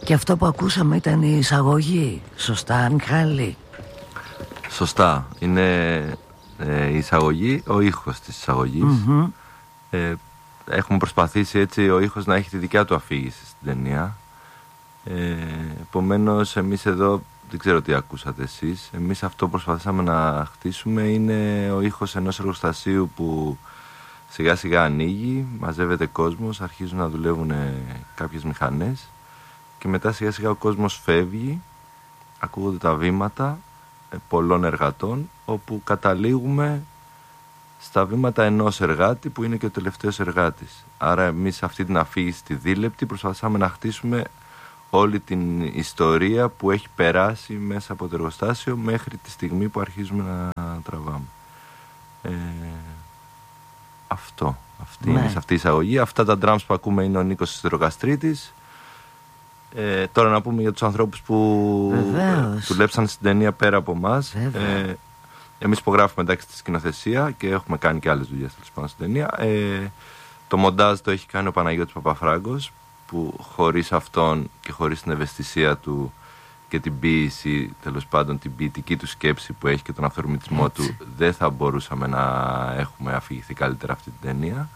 Και αυτό που ακούσαμε ήταν η εισαγωγή. Σωστά, Μιχάλη? Σωστά. Είναι η εισαγωγή, ο ήχος της εισαγωγής. Έχουμε προσπαθήσει έτσι ο ήχος να έχει τη δικιά του αφήγηση στην ταινία. Επομένως εμείς εδώ, δεν ξέρω τι ακούσατε εσείς, εμείς αυτό που προσπαθήσαμε να χτίσουμε είναι ο ήχος ενός εργοστασίου που σιγά σιγά ανοίγει, μαζεύεται κόσμος, αρχίζουν να δουλεύουν κάποιες μηχανές και μετά σιγά σιγά ο κόσμος φεύγει, ακούγονται τα βήματα πολλών εργατών, όπου καταλήγουμε στα βήματα ενός εργάτη που είναι και ο τελευταίος εργάτης. Άρα εμείς αυτή την αφήγηση τη δίλεπτη προσπαθήσαμε να χτίσουμε όλη την ιστορία που έχει περάσει μέσα από το εργοστάσιο μέχρι τη στιγμή που αρχίζουμε να τραβάμε. Αυτή είναι σε αυτή η εισαγωγή. Αυτά τα drums που ακούμε είναι ο Νίκος Σιδηροκαστρίτης. Τώρα να πούμε για τους ανθρώπους που δουλέψαν στην ταινία πέρα από εμάς. Εμείς υπογράφουμε εντάξει στη σκηνοθεσία και έχουμε κάνει και άλλες δουλειές στην ταινία. Το μοντάζ το έχει κάνει ο Παναγιώτης Παπαφράγκος, που χωρίς αυτόν και χωρίς την ευαισθησία του και την ποίηση, τέλος πάντων την ποιητική του σκέψη που έχει και τον αυθορμητισμό του, δεν θα μπορούσαμε να έχουμε αφηγηθεί καλύτερα αυτή την ταινία.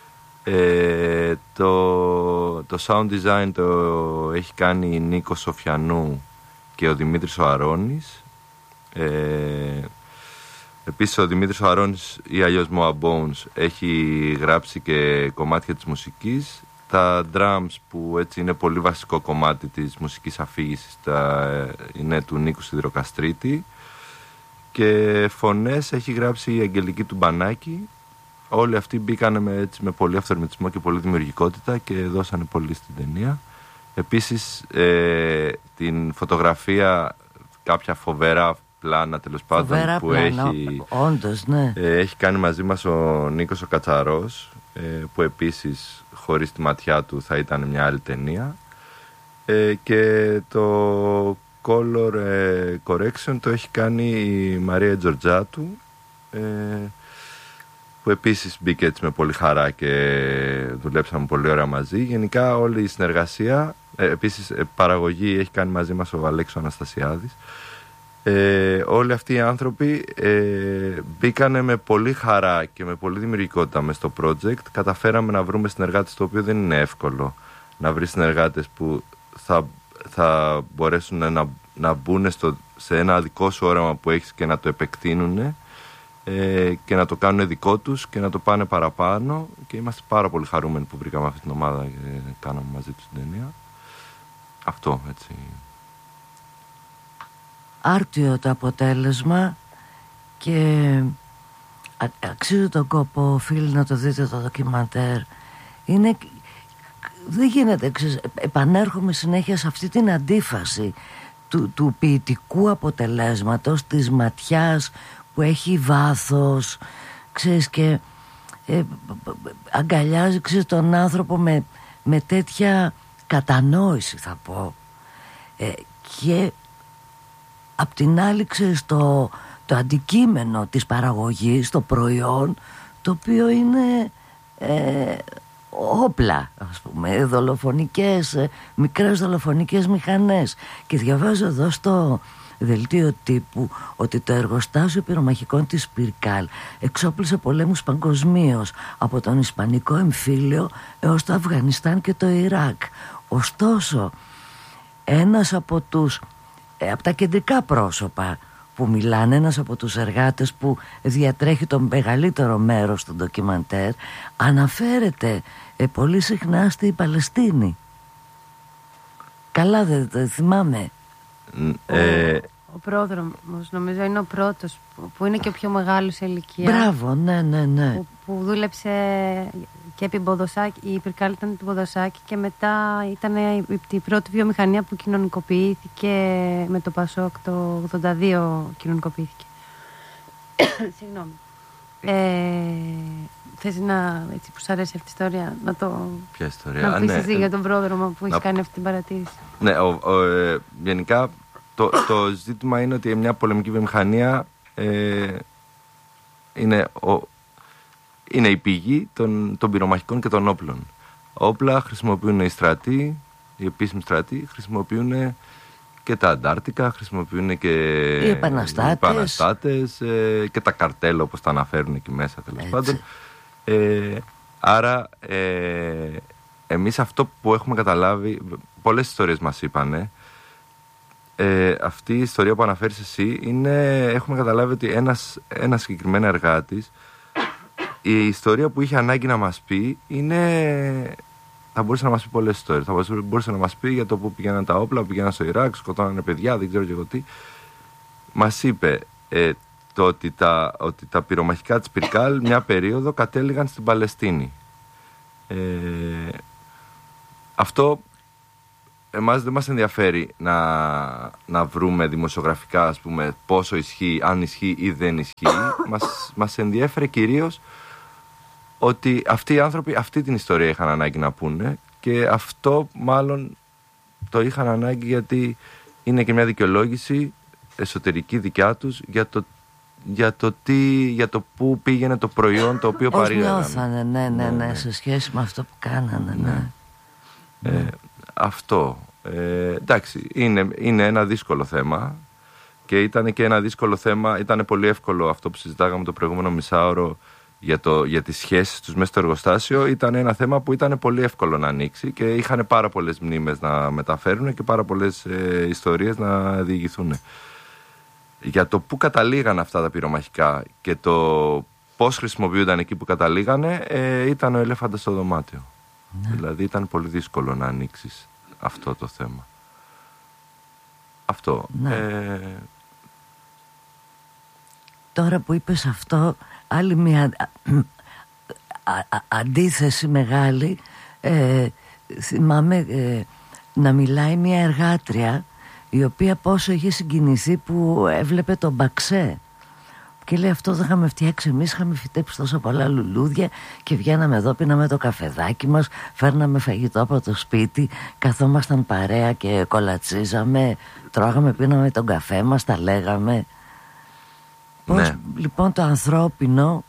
Το sound design το έχει κάνει η Νίκο Σοφιανού και ο Δημήτρης ο Αρώνης. Επίσης ο Δημήτρης ο Αρώνης, ή αλλιώς Moa Bones, έχει γράψει και κομμάτια της μουσικής. Τα drums που έτσι είναι πολύ βασικό κομμάτι της μουσικής αφήγησης είναι του Νίκου Σιδηροκαστρίτη, και φωνές έχει γράψει η Αγγελική του Μπανάκη. Όλοι αυτοί μπήκανε με πολύ αυθορμητισμό και πολύ δημιουργικότητα και δώσανε πολύ στην ταινία. Επίσης την φωτογραφία, κάποια φοβερά πλάνα τέλος πάντων που έχει, όντως, ναι. Έχει κάνει μαζί μας ο Νίκος ο Κατσαρός, που επίσης χωρίς τη ματιά του θα ήταν μια άλλη ταινία. Και το color correction το έχει κάνει η Μαρία Τζορτζάτου, που επίσης μπήκε έτσι με πολύ χαρά και δουλέψαμε πολύ ωραία μαζί. Γενικά όλη η συνεργασία, επίσης παραγωγή έχει κάνει μαζί μας ο Αλέξος Αναστασιάδης. Όλοι αυτοί οι άνθρωποι μπήκανε με πολύ χαρά και με πολύ δημιουργικότητα μες στο project. Καταφέραμε να βρούμε συνεργάτες, το οποίο δεν είναι εύκολο να βρει συνεργάτες που θα μπορέσουν να μπουν σε ένα δικό σου όραμα που έχεις και να το επεκτείνουν και να το κάνουν δικό τους και να το πάνε παραπάνω, και είμαστε πάρα πολύ χαρούμενοι που βρήκαμε αυτή την ομάδα και κάναμε μαζί τους την ταινία. Αυτό έτσι. Άρτιο το αποτέλεσμα και αξίζει τον κόπο, οφείλει να το δείτε το ντοκιμαντέρ. Δεν γίνεται, επανέρχομαι συνέχεια σε αυτή την αντίφαση του ποιητικού αποτελέσματος, της ματιάς που έχει βάθος, ξέρεις, και αγκαλιάζει, ξέρεις, τον άνθρωπο με τέτοια κατανόηση, θα πω, και απ' την άλλη, ξέρεις, το αντικείμενο της παραγωγής, το προϊόν, το οποίο είναι όπλα, ας πούμε, μικρές δολοφονικές μηχανές. Και διαβάζω εδώ στο δελτίο τύπου ότι το εργοστάσιο πυρομαχικών της Πυρκάλ εξόπλισε πολέμους παγκοσμίως, από τον Ισπανικό εμφύλιο έως το Αφγανιστάν και το Ιράκ. Ωστόσο, ένας από τα κεντρικά πρόσωπα που μιλάνε, ένας από τους εργάτες που διατρέχει το μεγαλύτερο μέρος του ντοκιμαντέρ, αναφέρεται πολύ συχνά στη Παλαιστίνη. Καλά, δεν θυμάμαι. Ο πρόδρομος, νομίζω, είναι ο πρώτος που είναι και ο πιο μεγάλος σε ηλικία. Μπράβο, ναι. Που δούλεψε και επί Μποδοσάκη. Η Πυρκάλ ήταν του Μποδοσάκη και μετά ήταν η πρώτη βιομηχανία που κοινωνικοποιήθηκε με το Πασόκ. Το 82 κοινωνικοποιήθηκε. Συγγνώμη. Θες έτσι που σ' αρέσει αυτή η ιστορία, να το... Ποια ιστορία? Να πεις εσύ για τον πρόδρομο που έχει κάνει αυτή την παρατήρηση. Ναι, γενικά το ζήτημα είναι ότι μια πολεμική βιομηχανία είναι η πηγή των πυρομαχικών και των όπλων. Όπλα χρησιμοποιούν οι στρατοί οι επίσημοι στρατοί χρησιμοποιούν και τα Αντάρτικα, χρησιμοποιούν και οι επαναστάτες και τα καρτέλ, όπως τα αναφέρουν εκεί μέσα, τέλος πάντων. Άρα εμείς αυτό που έχουμε καταλάβει, πολλές ιστορίες μας είπανε, αυτή η ιστορία που αναφέρεις εσύ έχουμε καταλάβει ότι ένας συγκεκριμένο εργάτης, η ιστορία που είχε ανάγκη να μας πει θα μπορούσε να μας πει πολλές ιστορίες. Θα μπορούσε να μας πει για το που πηγαίναν τα όπλα, που πηγαίναν στο Ιράκ, σκοτώνανε παιδιά, δεν ξέρω και εγώ τι. Μας είπε ότι τα πυρομαχικά της Πυρκάλ μια περίοδο κατέληγαν στην Παλαιστίνη. Αυτό εμάς δεν μας ενδιαφέρει να βρούμε δημοσιογραφικά, ας πούμε, πόσο ισχύει, αν ισχύει ή δεν ισχύει. Μας ενδιαφέρει κυρίως ότι αυτοί οι άνθρωποι αυτή την ιστορία είχαν ανάγκη να πούνε, και αυτό μάλλον το είχαν ανάγκη γιατί είναι και μια δικαιολόγηση εσωτερική δικιά τους για το πού πήγαινε το προϊόν το οποίο παρήγαγαν. Πώς νιώθανε, ναι, σε σχέση με αυτό που κάνανε, ναι. Αυτό. Εντάξει, είναι ένα δύσκολο θέμα, και ήταν και ένα δύσκολο θέμα. Ήταν πολύ εύκολο αυτό που συζητάγαμε το προηγούμενο μισάωρο για τις σχέσεις τους μέσα στο εργοστάσιο. Ήταν ένα θέμα που ήταν πολύ εύκολο να ανοίξει, και είχαν πάρα πολλές μνήμες να μεταφέρουν και πάρα πολλές ιστορίες να διηγηθούν. Για το πού καταλήγαν αυτά τα πυρομαχικά και το πώς χρησιμοποιούνταν εκεί που καταλήγανε, ήταν ο ελέφαντας στο δωμάτιο. Ναι. Δηλαδή ήταν πολύ δύσκολο να ανοίξεις αυτό το θέμα. Αυτό. Ναι. Τώρα που είπες αυτό, άλλη μια αντίθεση μεγάλη, θυμάμαι να μιλάει μια εργάτρια, η οποία πόσο είχε συγκινηθεί που έβλεπε τον Μπαξέ, και λέει αυτό δεν είχαμε φτιάξει εμείς, είχαμε φυτέψει τόσα πολλά λουλούδια και βγαίναμε εδώ, πίναμε το καφεδάκι μας, φέρναμε φαγητό από το σπίτι, καθόμασταν παρέα και κολατσίζαμε, τρώγαμε, πίναμε τον καφέ μας, τα λέγαμε. Πώς λοιπόν το ανθρώπινο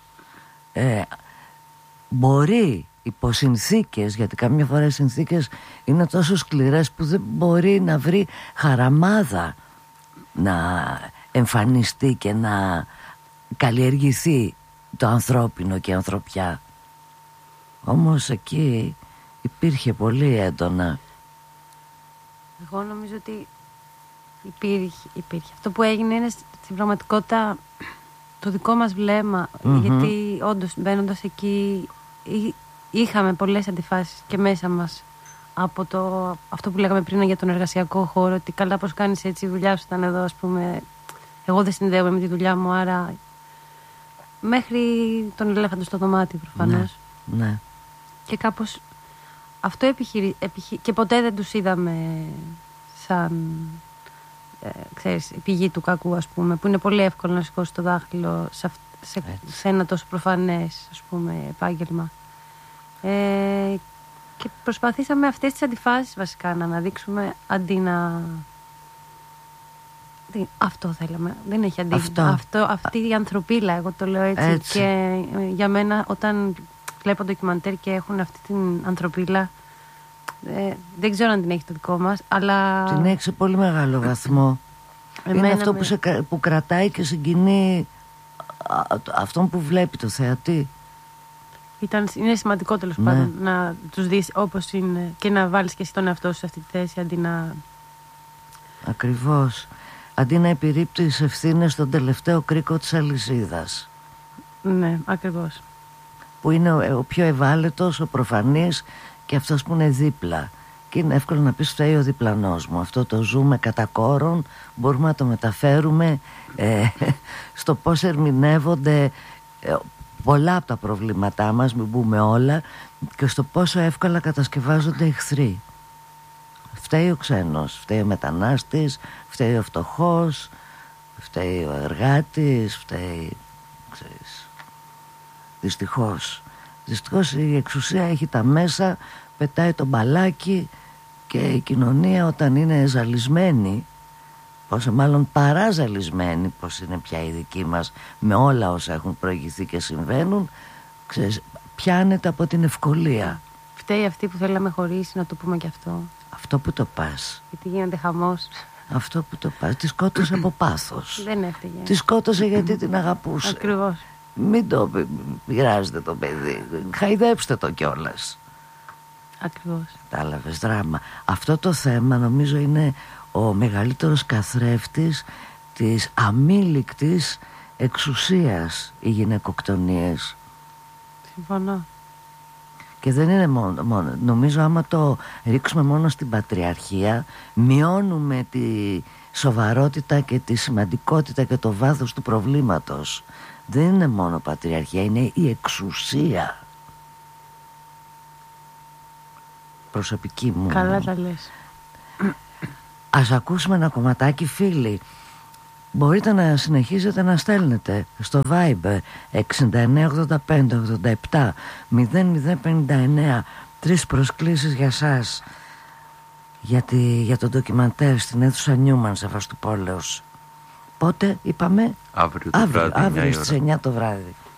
μπορεί υπό συνθήκες, γιατί καμιά φορά οι συνθήκες είναι τόσο σκληρές που δεν μπορεί να βρει χαραμάδα να εμφανιστεί και να καλλιεργηθεί το ανθρώπινο και η ανθρωπιά. Όμως εκεί υπήρχε πολύ έντονα. Εγώ νομίζω ότι υπήρχε. Αυτό που έγινε είναι στην πραγματικότητα το δικό μας βλέμμα, γιατί όντως μπαίνοντας εκεί είχαμε πολλές αντιφάσεις και μέσα μας από αυτό που λέγαμε πριν για τον εργασιακό χώρο, ότι καλά πως κάνεις έτσι, η δουλειά σου ήταν εδώ, ας πούμε, εγώ δεν συνδέομαι με τη δουλειά μου, άρα μέχρι τον ελέφαντο στο δωμάτιο προφανώς. Ναι. Και κάπως αυτό και ποτέ δεν τους είδαμε σαν ξέρεις, η πηγή του κακού, ας πούμε, που είναι πολύ εύκολο να σηκώσει το δάχτυλο σε ένα τόσο προφανές, ας πούμε, επάγγελμα. Και προσπαθήσαμε αυτές τις αντιφάσεις βασικά να αναδείξουμε, αντί να... Αυτό θέλαμε. Δεν έχει αντίφαση. Αυτή η ανθρωπίλα, εγώ το λέω έτσι. Και για μένα, όταν βλέπω ντοκιμαντέρ και έχουν αυτή την ανθρωπίλα, δεν ξέρω αν την έχει το δικό μας, αλλά... Την έχει σε πολύ μεγάλο βαθμό. Είναι αυτό που κρατάει και συγκινεί αυτόν που βλέπει το θεατή. Είναι σημαντικό τέλος πάντων να τους δεις όπως είναι και να βάλεις και εσύ τον εαυτό σου σε αυτή τη θέση, αντί να... Ακριβώς. Αντί να επιρρύπτεις ευθύνες στον τελευταίο κρίκο της αλυσίδας. Ναι, ακριβώς. Που είναι ο πιο ευάλωτος, ο προφανής και αυτός που είναι δίπλα. Και είναι εύκολο να πεις φταίει ο διπλανός μου. Αυτό το ζούμε κατά κόρον, μπορούμε να το μεταφέρουμε στο πώς ερμηνεύονται πολλά από τα προβλήματά μας, μην πούμε όλα, και στο πόσο εύκολα κατασκευάζονται εχθροί. Φταίει ο ξένος, φταίει ο μετανάστης, φταίει ο φτωχός, φταίει ο εργάτης, φταίει, ξέρεις. Δυστυχώς η εξουσία έχει τα μέσα, πετάει το μπαλάκι, και η κοινωνία όταν είναι ζαλισμένη, πόσο μάλλον παράζαλισμένη, πως είναι πια η δική μας, με όλα όσα έχουν προηγηθεί και συμβαίνουν, ξέρεις, πιάνεται από την ευκολία. Φταίει αυτή που θέλαμε χωρίσει, να το πούμε και αυτό. Αυτό που το πας. Γιατί γίνεται χαμός. Αυτό που το πας. Τη σκότωσε από πάθος. Δεν έφταιγε. Τη σκότωσε γιατί την αγαπούσε. Ακριβώς. Μην το πειράζετε το παιδί. Χαϊδέψτε το κιόλας. Ακριβώς. Κατάλαβες, δράμα. Αυτό το θέμα νομίζω είναι ο μεγαλύτερος καθρέφτης της αμήλικτης εξουσίας, οι γυναικοκτονίες. Συμφωνώ. Και δεν είναι μόνο. Νομίζω άμα το ρίξουμε μόνο στην πατριαρχία, μειώνουμε τη σοβαρότητα και τη σημαντικότητα και το βάθος του προβλήματος. Δεν είναι μόνο πατριαρχία, είναι η εξουσία. Προσωπική μου. Καλά τα λες. Ας ακούσουμε ένα κομματάκι, φίλοι. Μπορείτε να συνεχίζετε να στέλνετε στο Viber 6985-87-0059. 3 προσκλήσεις για σας για το ντοκιμαντέρ στην αίθουσα Νιούμαν Σεβαστοπόλεως. Πότε είπαμε? Αύριο το βράδυ, αύριο στις 9 το βράδυ.